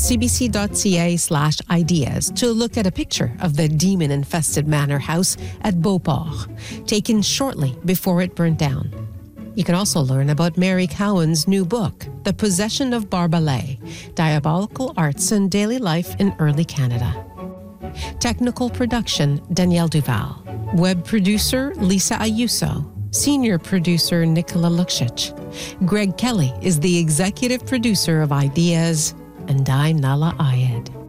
cbc.ca/ideas to look at a picture of the demon-infested manor house at Beauport, taken shortly before it burnt down. You can also learn about Mary Cowan's new book, The Possession of Barbalet, Diabolical Arts and Daily Life in Early Canada. Technical production, Danielle Duval. Web producer, Lisa Ayuso. Senior producer, Nicola Luksic. Greg Kelly is the executive producer of Ideas, and I'm Nala Ayed.